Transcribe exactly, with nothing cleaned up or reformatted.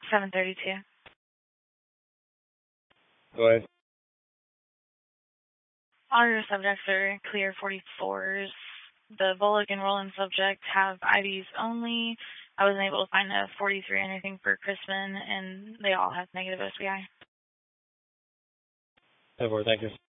seven thirty-two. Go ahead. All your subjects are clear forty-fours. The Volok and Roland subject have I Vs only. I wasn't able to find a forty-three or anything for Crispin, and they all have negative O C I. ten four, thank you.